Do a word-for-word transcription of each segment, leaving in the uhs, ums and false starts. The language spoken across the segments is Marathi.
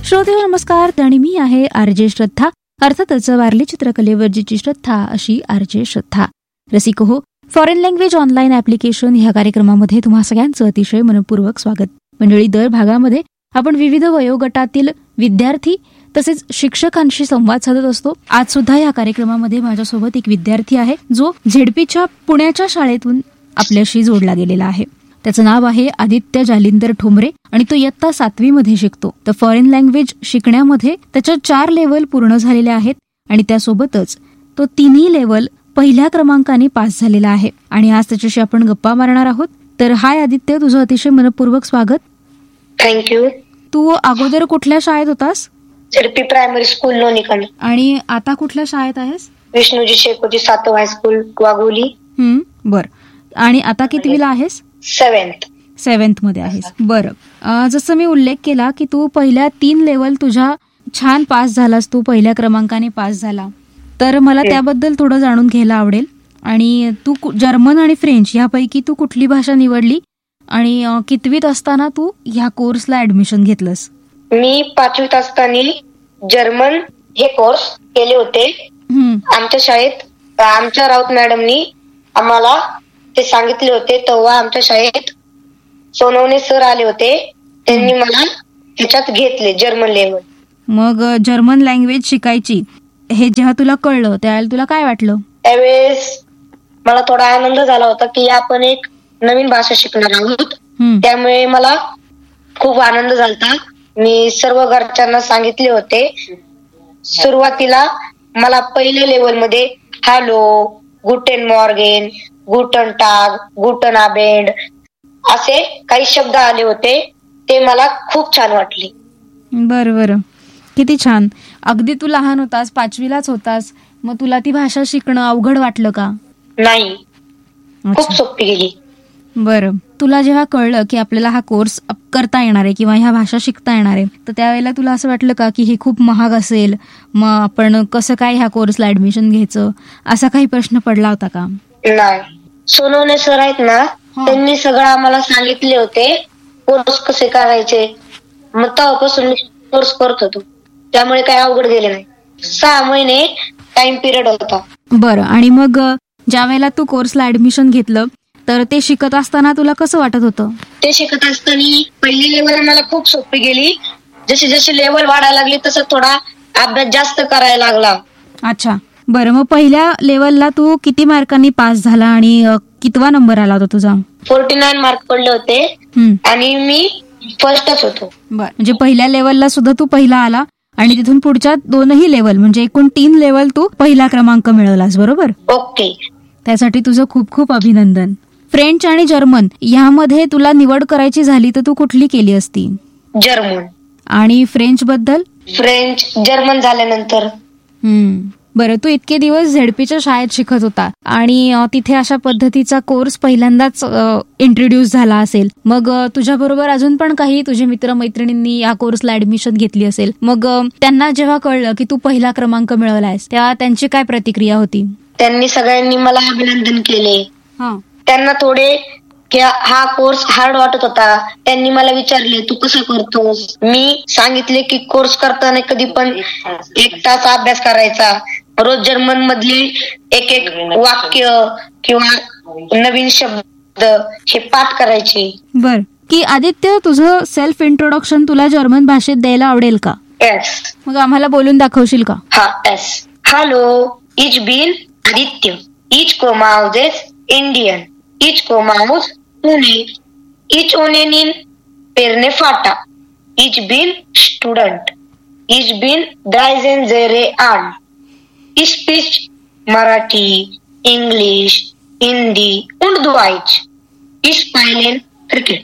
श्रोते नमस्कार, आणि मी आहे आरजे श्रद्धा. अर्थातच वारली चित्रकलेवरची श्रद्धा अशी आरजे श्रद्धा. रसिको हो, फॉरेन लँग्वेज ऑनलाईन ऍप्लिकेशन ह्या कार्यक्रमामध्ये तुम्हा सगळ्यांचं अतिशय मनपूर्वक स्वागत. मंडळी, दर भागामध्ये आपण विविध वयोगटातील विद्यार्थी तसेच शिक्षकांशी संवाद साधत असतो. आज सुद्धा या कार्यक्रमामध्ये माझ्यासोबत एक विद्यार्थी आहे जो झेडपीच्या पुण्याच्या शाळेतून आपल्याशी जोडला गेलेला आहे. त्याचं नाव आहे आदित्य जालिंदर ठोंबरे आणि तो इयत्ता सातवी मध्ये शिकतो. तर फॉरेन लँग्वेज शिकण्यामध्ये त्याच्या चार लेवल पूर्ण झालेले आहेत आणि त्यासोबतच तो तिन्ही लेवल पहिल्या क्रमांकाने पास झालेला आहे. आणि आज त्याच्याशी आपण गप्पा मारणार आहोत. तर हाय आदित्य, तुझं अतिशय मनपूर्वक स्वागत. थँक्यू. तू अगोदर कुठल्या शाळेत होतास? ZP primary school Lonikand. आणि आता कुठल्या शाळेत आहेस? विष्णूजी शेकोजी सातव हायस्कूल वाघोली. हम्म, बर. आणि आता कितवीला आहेस? सेव्हन्थ. सेव्हन्थ मध्ये आहेस. बरं, जसं मी उल्लेख केला की तू पहिल्या तीन लेवल तुझ्या छान पास झालास, तू पहिल्या क्रमांकाने पास झाला. तर मला त्याबद्दल थोडं जाणून घ्यायला आवडेल. आणि तू जर्मन आणि फ्रेंच यापैकी तू कुठली भाषा निवडली आणि कितवीत असताना तू ह्या कोर्सला ऍडमिशन घेतलंस? मी पाचवीत असताना जर्मन हे कोर्स केले होते. आमच्या शाळेत आमच्या राऊत मॅडमनी आम्हाला ते सांगितले होते. तेव्हा आमच्या शाळेत सोनवणे सर आले होते, त्यांनी मला ह्याच्यात घेतले जर्मन लेवल. मग जर्मन लँग्वेज शिकायची हे जेव्हा तुला कळलं त्यावेळेला तुला काय वाटलं? त्यावेळेस मला थोडा आनंद झाला होता की आपण एक नवीन भाषा शिकणार आहोत. त्यामुळे मला खूप आनंद झाला. मी सर्व घरच्यांना सांगितले होते. सुरुवातीला मला पहिल्या लेवल मध्ये हॅलो, गुटेन मॉर्गेन, गुटन टाग, गुटन आबेंड असे काही शब्द आले होते. ते मला खूप छान वाटले. बरं बरं, किती छान. अगदी तू लहान होतास, पाचवीलाच होतास, मग तुला ती भाषा शिकणं अवघड वाटलं का? नाही, खूप सोपी गेली. बरं, तुला जेव्हा कळलं की आपल्याला हा कोर्स करता येणार आहे किंवा ह्या भाषा शिकता येणार आहे, तर त्यावेळेला तुला असं वाटलं का की हे खूप महाग असेल, मग आपण कसं काय ह्या कोर्सला ऍडमिशन घ्यायचं, असा काही प्रश्न पडला होता का? नाही, सोनवणे सर आहेत ना, त्यांनी सगळं आम्हाला सांगितले होते कोर्स कसे करायचे. मग तेव्हापासून मी कोर्स करत होतो, त्यामुळे काही अवघड गेले नाही. सहा महिने टाइम पिरियड होता. बरं, आणि मग ज्या वेळेला तू कोर्सला ऍडमिशन घेतलं तर ते शिकत असताना तुला कसं वाटत होतं? ते शिकत असताना पहिली लेवल मला खूप सोपी गेली. जशी जशी लेवल वाढायला लागली तसं थोडा अभ्यास जास्त करायला लागला. अच्छा, बरं. मग पहिल्या लेवलला तू किती मार्कांनी पास झाला आणि कितवा नंबर आला होता तुझा? फोर्टी नाईन मार्क पडले होते आणि मी फर्स्टच होतो. बरं, म्हणजे पहिल्या लेवलला सुद्धा तू पहिला आला आणि तिथून पुढच्या दोनही लेवल म्हणजे एकूण तीन लेवल तू पहिला क्रमांक मिळवलास, बरोबर? ओके. त्यासाठी तुझं खूप खूप अभिनंदन. फ्रेंच आणि जर्मन यामध्ये तुला निवड करायची झाली तर तू कुठली केली असती? जर्मन. आणि फ्रेंच बद्दल? फ्रेंच जर्मन झाल्यानंतर. हम्म, बरं. तू इतके दिवस झेडपीच्या शाळेत शिकत होता आणि तिथे अशा पद्धतीचा कोर्स पहिल्यांदाच इंट्रोड्यूस झाला असेल. मग तुझ्या बरोबर अजून पण काही तुझे मित्र मैत्रिणींनी या कोर्सला ऍडमिशन घेतली असेल. मग त्यांना जेव्हा कळलं की तू पहिला क्रमांक मिळवलायस तेव्हा त्यांची काय प्रतिक्रिया होती? त्यांनी सगळ्यांनी मला अभिनंदन केले. त्यांना थोडे हा कोर्स हार्ड वाटत होता. त्यांनी मला विचारले तू कसं करतोस. मी सांगितले की कोर्स करताना कधी पण एक तास अभ्यास करायचा, रोज जर्मन मधले एक एक वाक्य किंवा नवीन शब्द हे पाठ करायचे. बर, की आदित्य तुझं सेल्फ इंट्रोडक्शन तुला जर्मन भाषेत द्यायला आवडेल का? येस. मग आम्हाला बोलून दाखवशील का? हा, येस. हॅलो, इच बिन आदित्य, इच कोमाउजेस इंडियन, इच कोमाउज पुणे, इच ओनेनिन पेरने फाटा, इच बिन स्टुडंट, इच बिन ड्रायझेन जेरे आन, इच speech Marathi, English, Hindi und Deutsch, इच पायलेन क्रिकेट,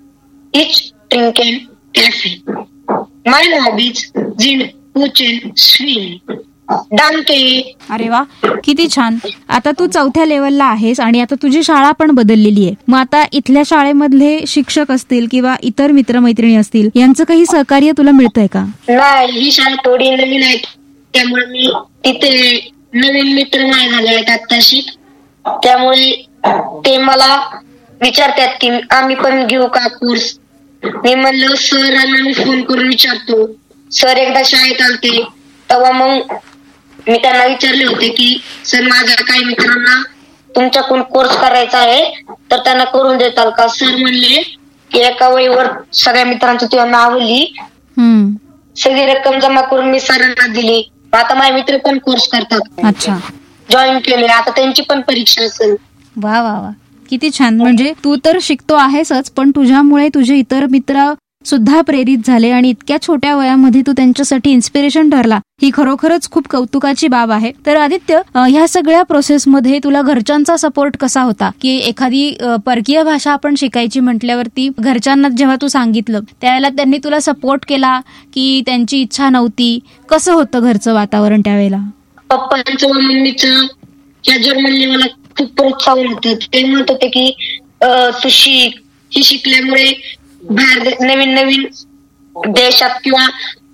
इच ट्रिंकेन कॅफे, माय हॉबीज जिंड पुचेन स्विम. डांके. अरे वा, किती छान. आता तू चौथ्या लेवलला आहेस आणि आता तुझी शाळा पण बदललेली आहे. मग आता इथल्या शाळेमधले शिक्षक असतील किंवा इतर मित्रमैत्रिणी असतील यांचं काही सहकार्य तुला मिळतंय का? नाही, ही शाळा थोडी नवीन आहे, त्यामुळे मी तिथे नवीन मित्र नाही झाले आहेत आत्ताशी. त्यामुळे ते मला विचारतात की आम्ही पण घेऊ का कोर्स. मी म्हणलं सरांना मी फोन करून विचारतो सर एकदा शाळेत आलते तेव्हा मग मी त्यांना विचारले होते की सर माझ्या काही मित्रांना तुमच्याकडून कोर्स करायचा आहे तर त्यांना करून देताल का. सर म्हणले की एका वहीवर सगळ्या मित्रांची तुला नाव लिही, सगळी रक्कम जमा करून मी सरांना दिली. आता माझे मित्र पण कोर्स करतात. अच्छा, जॉईन केले. आता त्यांची पण परीक्षा असेल. वा वा वा, किती छान. म्हणजे तू तर शिकतो आहेसच, पण तुझ्यामुळे तुझे इतर मित्र सुद्धा प्रेरित झाले आणि इतक्या छोट्या वयामध्ये तू त्यांच्यासाठी इन्स्पिरेशन ठरला. ही खरोखरच खूप कौतुकाची बाब आहे. तर आदित्य, ह्या सगळ्या प्रोसेसमध्ये तुला घरच्यांचा सपोर्ट कसा होता? की एखादी परकीय भाषा आपण शिकायची म्हटल्यावरती घरच्यांना जेव्हा तू सांगितलं त्यावेळेला त्यांनी तुला सपोर्ट केला की त्यांची इच्छा नव्हती? कसं होतं घरचं वातावरण त्यावेळेला? पप्पांचं व मम्मीचं या जर्मनने मला खूप प्रोत्साहन होतं. ते म्हणत होते की तू शिक, ही शिकल्यामुळे बाहेर नवीन नवीन देशात किंवा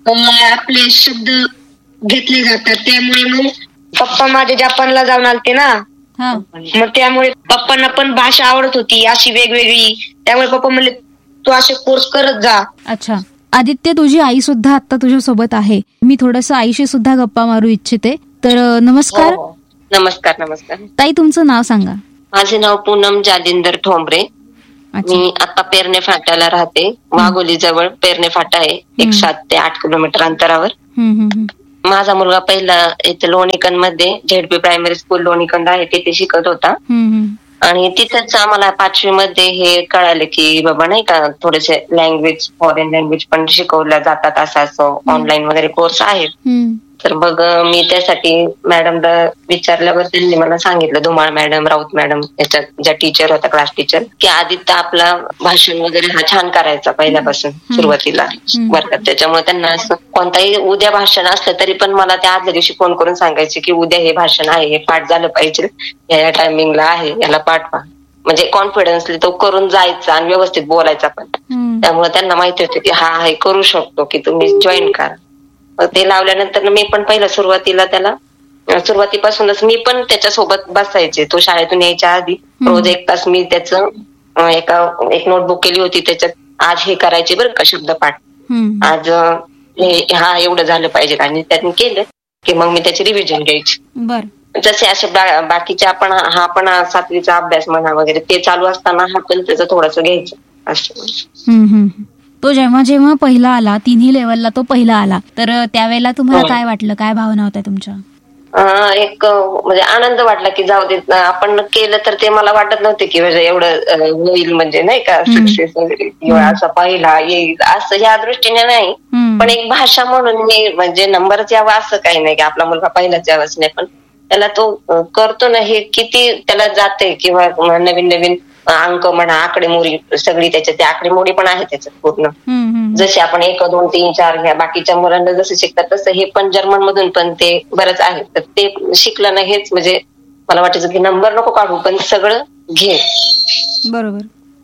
आपले शब्द घेतले जातात. त्यामुळे मग पप्पा माझे जपानला जाऊन आलते ना, मग त्यामुळे पप्पांना पण भाषा आवडत होती अशी वेगवेगळी. त्यामुळे पप्पा म्हणले तू असे कोर्स करत जा. अच्छा आदित्य, तुझी आई सुद्धा आता तुझ्या सोबत आहे. मी थोडस आईशी सुद्धा गप्पा मारू इच्छिते. तर नमस्कार. नमस्कार. नमस्कार ताई, तुमचं नाव सांगा. माझे नाव पूनम जालिंदर ठोंबरे. मी आता पेरणे फाट्याला राहते. वाघोली जवळ पेरणे फाटा आहे, एक सात ते आठ किलोमीटर अंतरावर. माझा मुलगा पहिला इथे लोणीकंद मध्ये झेडपी प्रायमरी स्कूल लोणीकंद आहे तिथे शिकत होता. आणि तिथेच आम्हाला पाचवी मध्ये हे कळालं की बाबा नाही का थोडेसे लँग्वेज, फॉरेन लँग्वेज पण शिकवल्या जातात, असं असं ऑनलाईन वगैरे कोर्स आहेत. तर मग मी त्यासाठी मॅडमला विचारल्यावर त्यांनी मला सांगितलं, धुमाळ मॅडम, राऊत मॅडम याच्या ज्या टीचर होत्या क्लास टीचर, की आदित्य आपला भाषण वगैरे हा छान करायचा पहिल्यापासून सुरुवातीला वर्गात. त्याच्यामुळे त्यांना असं कोणताही उद्या भाषण असलं तरी पण मला त्या आदल्या दिवशी फोन करून सांगायचे की उद्या हे भाषण आहे, हे पाठ झालं पाहिजे, या टायमिंगला आहे, याला पाठवा. म्हणजे कॉन्फिडन्सली तो करून जायचा आणि व्यवस्थित बोलायचा पण. त्यामुळे त्यांना माहिती होतं की हा हे करू शकतो, की तुम्ही जॉईन करा. ते लावल्यानंतर मी पण पहिला सुरुवातीला त्याला सुरुवातीपासूनच मी पण त्याच्यासोबत बसायचे. तो शाळेतून यायच्या आधी रोज एक तास मी त्याचं एका एक नोटबुक केली होती, त्याच्यात आज हे करायचे बरं का शब्दपाठ, आज हा एवढं झालं पाहिजे, आणि त्यांनी केलं की मग मी त्याची रिव्हिजन घ्यायची. जसे असे बाकीचे आपण हा पण सातवीचा अभ्यास म्हणा वगैरे ते चालू असताना हा पण त्याचं थोडंसं घ्यायचं असं. तो जेव्हा जेव्हा पहिला आला, तिन्ही लेवलला तो पहिला आला, तर त्यावेळेला तुम्हाला काय वाटलं, काय भावना होत्या तुमच्या? एक म्हणजे आनंद वाटला की जाऊ दे, आपण केलं तर ते मला वाटत नव्हते की म्हणजे एवढं होईल, म्हणजे नाही का सक्सेस वगैरे किंवा असं पहिला येईल असं ह्या दृष्टीने नाही. पण एक भाषा म्हणून मी म्हणजे नंबरच यावा असं काही नाही की आपला मुलगा पहिलाच यावाच नाही, पण त्याला तो करतो ना हे किती त्याला जाते, किंवा नवीन नवीन अंक म्हणा, आकडेमोडी सगळी त्याच्यात आकडेमोडी पण आहे त्याच्यात पूर्ण. जसे आपण एक दोन तीन चार ह्या बाकीच्या मुलांना जसं शिकतात तसं हे पण जर्मन मधून पण ते बरंच आहे. तर ते शिकलं ना हेच म्हणजे मला वाटायचं की नंबर नको काढू पण सगळं घे. बरोबर.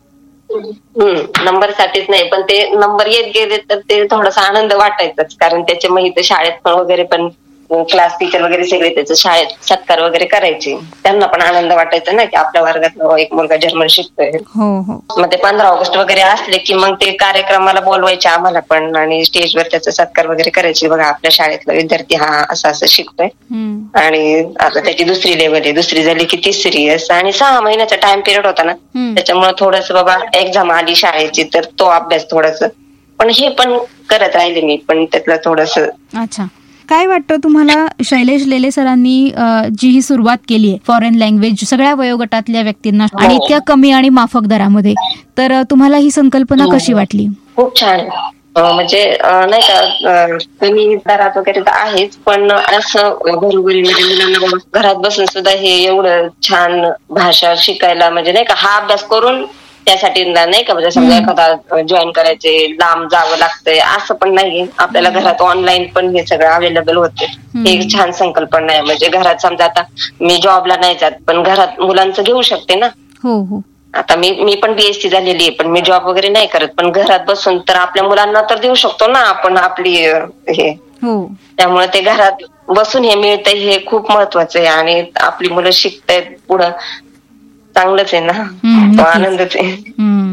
हम्म नंबर साठीच नाही, पण ते नंबर येत गेले तर ते थोडासा आनंद वाटायचाच, कारण त्याच्या मग इथं शाळेत पण वगैरे पण क्लास टीचर वगैरे सगळे त्याचं शाळेत सत्कार वगैरे करायचे. त्यांना पण आनंद वाटायचा ना की आपल्या वर्गात एक मुलगा जर्मन शिकतोय. मग ते पंधरा ऑगस्ट वगैरे असले की मग ते कार्यक्रमाला बोलवायचे आम्हाला पण, आणि स्टेजवर त्याचा सत्कार वगैरे करायचे. बघा आपल्या शाळेतला विद्यार्थी हा असं असं शिकतोय, आणि आता त्याची दुसरी लेवल आहे, दुसरी झाली की तिसरी असं. आणि सहा महिन्याचा टाइम पिरियड होता ना, त्याच्यामुळे थोडस बाबा एक्झाम आली शाळेची तर तो अभ्यास थोडस, पण हे पण करत राहिले मी पण त्यातलं थोडस. अच्छा, काय वाटतं तुम्हाला, शैलेश लेले सरांनी जी ही सुरुवात केली आहे फॉरेन लँग्वेज सगळ्या वयोगटातल्या व्यक्तींना आणि इतक्या कमी आणि माफक दरामध्ये, तर तुम्हाला ही संकल्पना कशी वाटली? खूप छान. म्हणजे नाही का कमी दरात वगैरे तर आहेच, पण असं घरोघरी म्हणजे मुलांना घरात बसून सुद्धा हे एवढं छान भाषा शिकायला, म्हणजे नाही का हा अभ्यास करून त्यासाठी नाही का म्हणजे समजा एखादा जॉईन करायचे लांब जावं लागतंय असं पण नाही, आपल्याला घरात ऑनलाईन पण हे सगळं अवेलेबल होते. एक छान संकल्पना आहे. म्हणजे घरात समजा आता मी जॉबला नाही जात पण घरात मुलांचं घेऊ शकते ना. हो हो. आता मी मी पण बीएससी झालेली आहे, पण मी जॉब वगैरे नाही करत, पण घरात बसून तर आपल्या मुलांना तर देऊ शकतो ना आपण आपली हे. त्यामुळे ते घरात बसून हे मिळतंय हे खूप महत्वाचं आहे, आणि आपली मुलं शिकतायत पुढं, चांगलंच आहे ना, तो आनंदच आहे.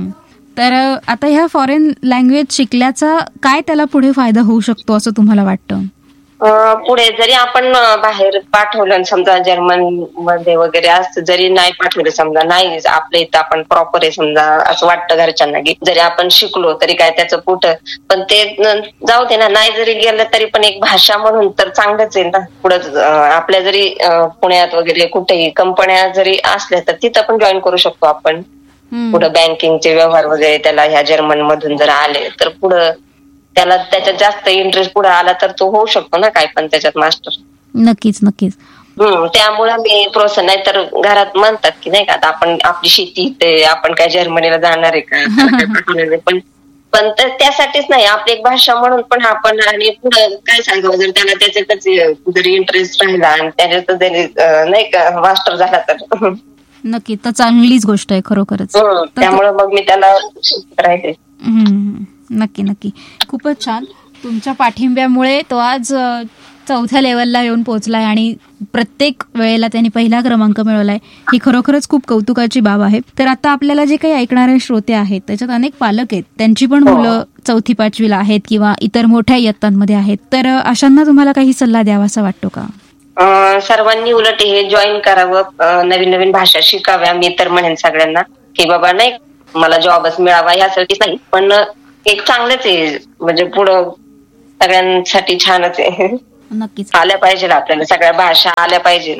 तर आता ह्या फॉरेन लँग्वेज शिकल्याचा काय त्याला पुढे फायदा होऊ शकतो असं तुम्हाला वाटतं? पुढे जरी आपण बाहेर पाठवलं, समजा जर्मन मध्ये वगैरे असतं, जरी नाही पाठवलं, समजा नाही आपल्या इथं आपण प्रॉपर आहे समजा असं वाटतं घरच्यांना की जरी आपण शिकलो तरी काय त्याचं पुढं, पण ते जाऊ दे ना, नाही जरी गेलं तरी पण एक भाषा म्हणून तर चांगलंच आहे ना. पुढं आपल्या जरी पुण्यात वगैरे कुठेही कंपन्या जरी असल्या तर तिथं पण जॉईन करू शकतो आपण. पुढं बँकिंगचे व्यवहार वगैरे त्याला ह्या जर्मन मधून जर आले तर पुढं त्याला त्याच्यात जास्त इंटरेस्ट पुढे आला तर तो होऊ शकतो ना काय पण त्याच्यात मास्टर. नक्कीच नक्कीच. हम्म त्यामुळे मी प्रोत्साहन, नाही तर घरात म्हणतात की नाही का आता आपण आपली शेती इथे, आपण काय जर्मनीला जाणार आहे का, पण पण त्यासाठीच नाही, आपली एक भाषा म्हणून पण आपण, आणि पुढे काय सांगावं जर त्याला त्याच्यातच जरी इंटरेस्ट राहिला आणि त्याच्यात जरी नाही का मास्टर झाला तर नक्की, तर चांगलीच गोष्ट आहे खरोखरच. त्यामुळे मग मी त्याला राहते. नक्की नक्की, खूपच छान. तुमच्या पाठिंब्यामुळे तो आज चौथ्या लेवलला येऊन पोहोचलाय आणि प्रत्येक वेळेला त्यांनी पहिला क्रमांक मिळवलाय, ही खरोखरच खूप कौतुकाची बाब आहे. तर आता आपल्याला जे काही ऐकणारे श्रोते आहेत त्याच्यात अनेक पालक आहेत, त्यांची पण मुलं चौथी पाचवीला आहेत किंवा इतर मोठ्या इयत्तांमध्ये आहेत, तर अशांना तुम्हाला काही सल्ला द्यावासा वाटतो का? सर्वांनी उलट हे जॉईन करावं, नवीन नवीन भाषा शिकाव्या. मी तर म्हणेन सगळ्यांना की बाबा नाही मला जॉबच मिळावा ह्यासाठीच नाही, पण एक चांगलंच आहे, म्हणजे पुढं सगळ्यांसाठी छानच आहे. नक्कीच आल्या पाहिजे आपल्याला, सगळ्या भाषा आल्या पाहिजे.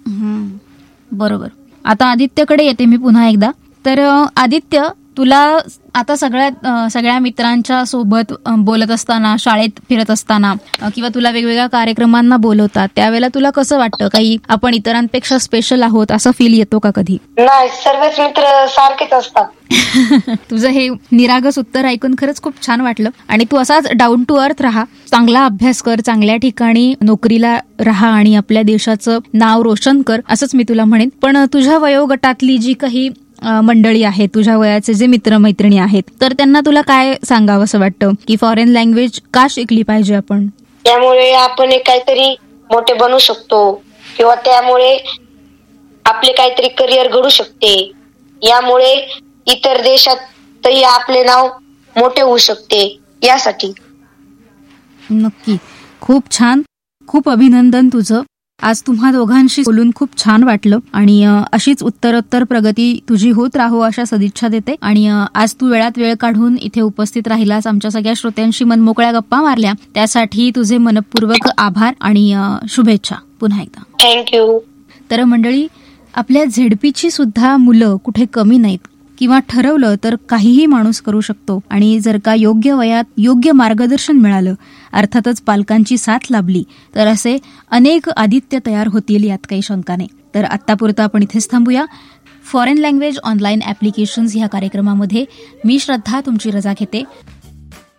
बरोबर. आता आदित्यकडे येते मी पुन्हा एकदा. तर आदित्य, तुला आता सगळ्यात सगळ्या मित्रांच्या सोबत बोलत असताना, शाळेत फिरत असताना किंवा तुला वेगवेगळ्या कार्यक्रमांना बोलवतात त्यावेळेला तुला कसं वाटतं? काही आपण इतरांपेक्षा स्पेशल आहोत असं फील येतो का कधी? नाही, सर्वच मित्र सारखेच असतात. तुझं हे निरागस उत्तर ऐकून खरंच खूप छान वाटलं. आणि तू असाच डाऊन टू अर्थ राहा, चांगला अभ्यास कर, चांगल्या ठिकाणी नोकरीला राहा आणि आपल्या देशाचं नाव रोशन कर, असंच मी तुला म्हणेन. पण तुझ्या वयोगटातली जी काही मंडळी आहे, तुझ्या वयाचे जे मित्रमैत्रिणी आहेत, तर त्यांना तुला काय सांगावं असं वाटतं की फॉरेन लँग्वेज का शिकली पाहिजे आपण? त्यामुळे आपण काहीतरी मोठे बनू शकतो किंवा त्यामुळे आपले काहीतरी करिअर घडू शकते. यामुळे इतर देशातही आपले नाव मोठे होऊ शकते, यासाठी. नक्की, खूप छान, खूप अभिनंदन तुझं. आज तुम्हा दोघांशी बोलून खूप छान वाटलं आणि अशीच उत्तरोत्तर प्रगती तुझी होत राहो अशा सदिच्छा देते. आणि आज तू वेळात वेळ काढून इथे उपस्थित राहिलास, आमच्या सगळ्या श्रोत्यांशी मनमोकळ्या गप्पा मारल्या, त्यासाठी तुझे मनपूर्वक आभार आणि शुभेच्छा पुन्हा एकदा. थँक्यू. तर मंडळी, आपल्या झेडपीची सुद्धा मुलं कुठे कमी नाहीत किंवा ठरवलं तर काहीही माणूस करू शकतो. आणि जर का योग्य वयात योग्य मार्गदर्शन मिळालं, अर्थातच पालकांची साथ लाभली, तर असे अनेक आदित्य तयार होतील, यात काही शंका नाही. तर आत्तापुरतं आपण इथेच थांबूया. फॉरेन लँग्वेज ऑनलाईन ऍप्लिकेशन्स ह्या कार्यक्रमामध्ये मी श्रद्धा तुमची रजा घेते.